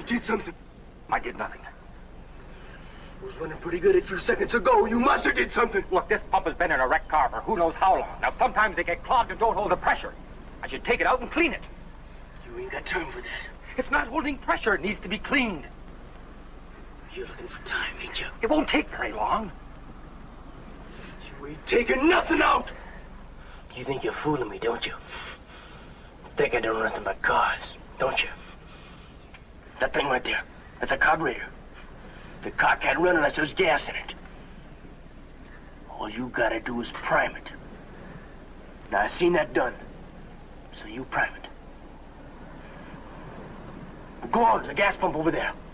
You did something. I did nothing. It was running pretty good a few seconds ago. You must have did something. Look, this pump has been in a wrecked car for who knows how long. Now, sometimes they get clogged and don't hold the pressure. I should take it out and clean it. You ain't got time for that. It's not holding pressure. It needs to be cleaned. You're looking for time, ain't you? It won't take very long. You ain't taking nothing out. You think you're fooling me, don't you? Think I don't know nothing but cars, don't you? That thing right there, that's a carburetor. The car can't run unless there's gas in it. All you gotta do is prime it. Now, I've seen that done. So you prime it. Go on, there's a gas pump over there.